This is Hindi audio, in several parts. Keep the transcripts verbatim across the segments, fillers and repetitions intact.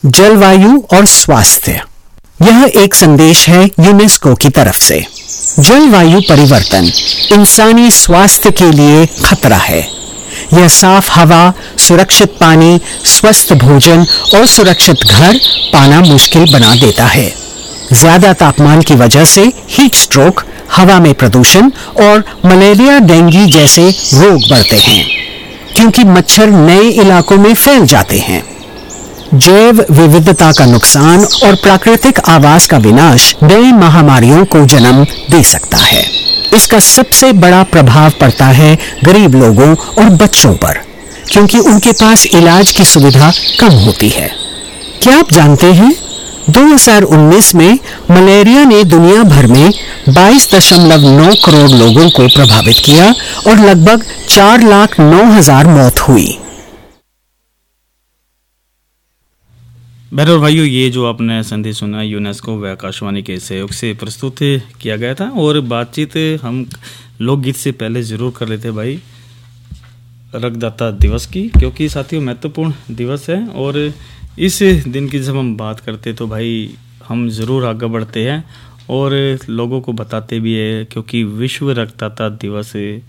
जलवायु और स्वास्थ्य। यह एक संदेश है यूनेस्को की तरफ से। जलवायु परिवर्तन इंसानी स्वास्थ्य के लिए खतरा है। यह साफ हवा, सुरक्षित पानी, स्वस्थ भोजन और सुरक्षित घर पाना मुश्किल बना देता है। ज्यादा तापमान की वजह से हीट स्ट्रोक, हवा में प्रदूषण और मलेरिया, डेंगू जैसे रोग बढ़ते हैं, क्योंकि मच्छर नए इलाकों में फैल जाते हैं। जैव विविधता का नुकसान और प्राकृतिक आवास का विनाश नई महामारियों को जन्म दे सकता है। इसका सबसे बड़ा प्रभाव पड़ता है गरीब लोगों और बच्चों पर, क्योंकि उनके पास इलाज की सुविधा कम होती है। क्या आप जानते हैं, दो हज़ार उन्नीस में मलेरिया ने दुनिया भर में बाईस दशमलव नौ करोड़ लोगों को प्रभावित किया और लगभग चार लाख नौ हजार मौत हुई। बहनों भाइयों, ये जो आपने संदेश सुना यूनेस्को व आकाशवाणी के सहयोग से प्रस्तुत किया गया था। और बातचीत हम लोकगीत से पहले ज़रूर कर लेते भाई रक्तदाता दिवस की, क्योंकि साथियों महत्वपूर्ण दिवस है। और इस दिन की जब हम बात करते तो भाई हम ज़रूर आगे बढ़ते हैं और लोगों को बताते भी है, क्योंकि विश्व रक्तदाता दिवस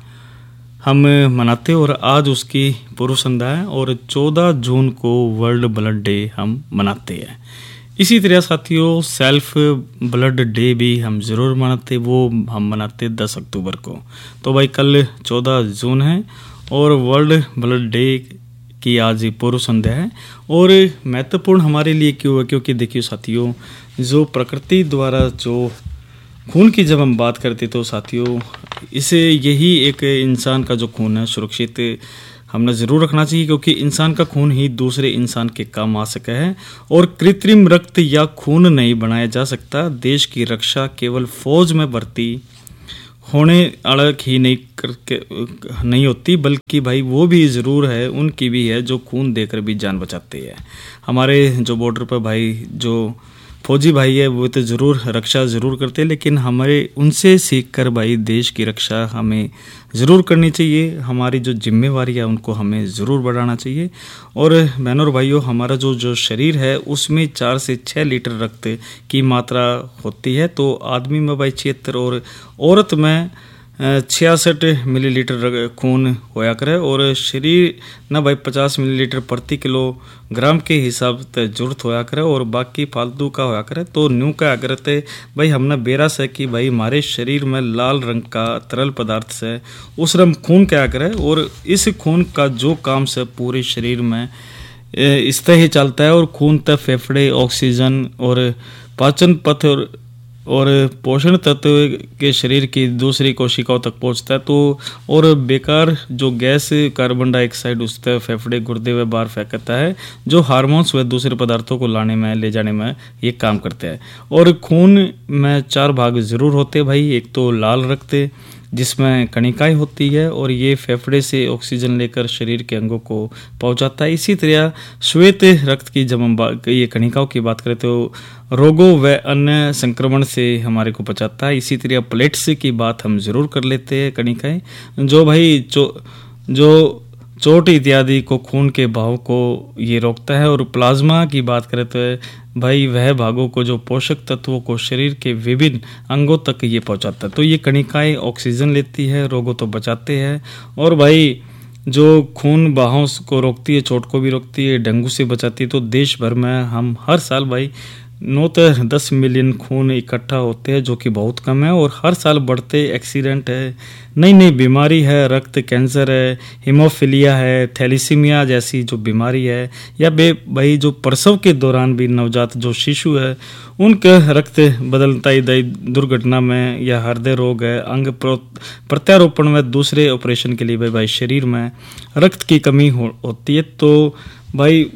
हम मनाते और आज उसकी पूर्व संध्या है और चौदह जून को वर्ल्ड ब्लड डे हम मनाते हैं। इसी तरह साथियों सेल्फ ब्लड डे भी हम ज़रूर मनाते, वो हम मनाते दस अक्टूबर को। तो भाई कल चौदह जून है और वर्ल्ड ब्लड डे की आज पूर्व संध्या है। और महत्वपूर्ण हमारे लिए क्यों है, क्योंकि देखिए साथियों, जो प्रकृति द्वारा जो खून की जब हम बात करते तो साथियों इसे यही एक इंसान का जो खून है सुरक्षित हमने ज़रूर रखना चाहिए, क्योंकि इंसान का खून ही दूसरे इंसान के काम आ सका है और कृत्रिम रक्त या खून नहीं बनाया जा सकता। देश की रक्षा केवल फौज में भर्ती होने अलग ही नहीं करके नहीं होती, बल्कि भाई वो भी ज़रूर है, उनकी भी है जो खून देकर भी जान बचाते हैं। हमारे जो बॉर्डर पर भाई जो फौजी भाई है वो तो ज़रूर रक्षा ज़रूर करते हैं, लेकिन हमारे उनसे सीख कर भाई देश की रक्षा हमें ज़रूर करनी चाहिए। हमारी जो जिम्मेवारी है उनको हमें ज़रूर बढ़ाना चाहिए। और बहनों और भाइयों, हमारा जो जो शरीर है उसमें चार से छः लीटर रक्त की मात्रा होती है। तो आदमी में भाई छिहत्तर और औरत में छियासठ मिलीलीटर खून होया करे और शरीर ना भाई पचास मिलीलीटर प्रति किलोग्राम के हिसाब से जरूरत होया करे और बाकी फालतू का होया करे। तो न्यू का करते भाई हमने बेरास है कि भाई हमारे शरीर में लाल रंग का तरल पदार्थ से उस रंग खून क्या करे और इस खून का जो काम से पूरे शरीर में इस तरह ही चलता है और खून तक फेफड़े, ऑक्सीजन और पाचन पथ और और पोषण तत्व के शरीर की दूसरी कोशिकाओं तक पहुंचता है। तो और बेकार जो गैस कार्बन डाइऑक्साइड उस तक फेफड़े, गुर्दे व बाहर फेंकता है, जो हार्मोन्स व दूसरे पदार्थों को लाने में ले जाने में ये काम करते हैं। और खून में चार भाग जरूर होते हैं भाई। एक तो लाल रक्त जिसमें कणिकाएं होती है और ये फेफड़े से ऑक्सीजन लेकर शरीर के अंगों को पहुंचाता है। इसी तरह श्वेत रक्त की जब हम ये कणिकाओं की बात करें तो रोगों व अन्य संक्रमण से हमारे को बचाता है। इसी तरह प्लेट्स की बात हम जरूर कर लेते हैं, कणिकाएं जो भाई जो जो चोट इत्यादि को खून के बहाव को ये रोकता है। और प्लाज्मा की बात करें तो भाई वह भागों को जो पोषक तत्वों को शरीर के विभिन्न अंगों तक ये पहुंचाता है। तो ये कणिकाएं ऑक्सीजन लेती है, रोगों तो बचाते हैं और भाई जो खून बहाव को रोकती है, चोट को भी रोकती है, डेंगू से बचाती है। तो देश भर में हम हर साल भाई नौ से दस मिलियन खून इकट्ठा होते हैं, जो कि बहुत कम है। और हर साल बढ़ते एक्सीडेंट है, नई नई बीमारी है, रक्त कैंसर है, हीमोफीलिया है, थैलीसीमिया जैसी जो बीमारी है, या बे भाई जो प्रसव के दौरान भी नवजात जो शिशु है उनका रक्त बदलता ही दुर्घटना में, या हृदय रोग है, अंग प्रत्यारोपण में, दूसरे ऑपरेशन के लिए भाई, भाई शरीर में रक्त की कमी हो, होती है। तो भाई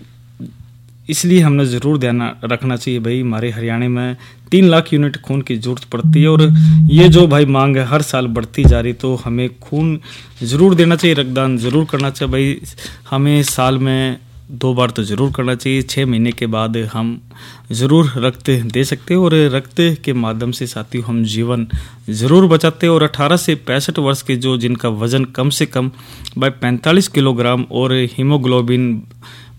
इसलिए हमने ज़रूर ध्यान रखना चाहिए भाई। हमारे हरियाणा में तीन लाख यूनिट खून की जरूरत पड़ती है और ये जो भाई मांग है हर साल बढ़ती जा रही, तो हमें खून ज़रूर देना चाहिए, रक्तदान ज़रूर करना चाहिए भाई। हमें साल में दो बार तो ज़रूर करना चाहिए, छः महीने के बाद हम ज़रूर रक्त दे सकते हैं और रक्त के माध्यम से साथियों हम जीवन ज़रूर बचाते हैं। और अठारह से पैंसठ वर्ष के जो जिनका वज़न कम से कम भाई पैंतालीस किलोग्राम और हीमोग्लोबिन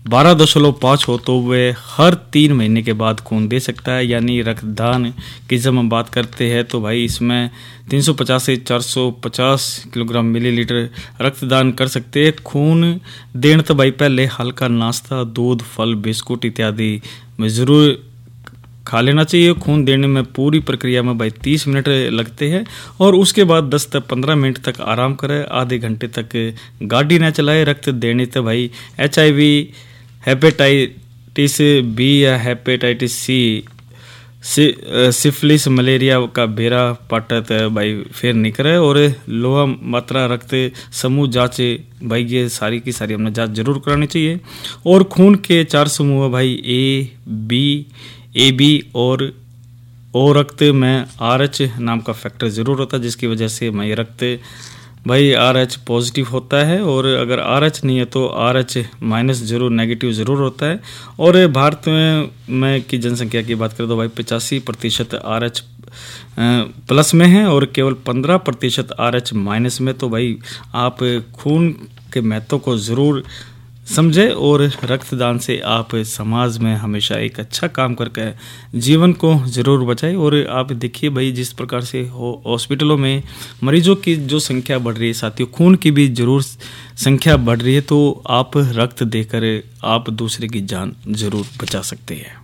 बारह दशमलव पाँच हो तो वह हर तीन महीने के बाद खून दे सकता है। यानी रक्तदान की जब हम बात करते हैं तो भाई इसमें तीन सौ पचास से चार सौ पचास किलोग्राम मिलीलीटर रक्तदान कर सकते हैं। खून देने तो भाई पहले हल्का नाश्ता, दूध, फल, बिस्कुट इत्यादि में ज़रूर खा लेना चाहिए। खून देने में पूरी प्रक्रिया में भाई तीस मिनट लगते हैं और उसके बाद दस से पंद्रह मिनट तक आराम करें। आधे घंटे तक गाड़ी न चलाए। रक्त देने तो भाई H I we, hepatitis B या हेपेटाइटिस सी, सिफिलिस, मलेरिया का बेरा पाटत भाई फिर नहीं करे। और लोहा मात्रा रक्त समूह जांच भाई ये सारी की सारी हमने जांच जरूर करानी चाहिए। और खून के चार समूह भाई ए बी ए बी और ओ रक्त में आर एच नाम का फैक्टर जरूर होता है, जिसकी वजह से भाई रक्त भाई आर एच पॉजिटिव होता है। और अगर आर एच नहीं है तो आर एच माइनस जरूर नेगेटिव ज़रूर होता है। और भारत में, में की जनसंख्या की बात करें तो भाई पचासी प्रतिशत आर एच प्लस में है और केवल पंद्रह प्रतिशत आर एच माइनस में। तो भाई आप खून के महत्व को ज़रूर समझे और रक्तदान से आप समाज में हमेशा एक अच्छा काम करके जीवन को ज़रूर बचाए। और आप देखिए भाई जिस प्रकार से हॉस्पिटलों में मरीजों की जो संख्या बढ़ रही है साथियों, खून की भी ज़रूर संख्या बढ़ रही है। तो आप रक्त देकर आप दूसरे की जान ज़रूर बचा सकते हैं।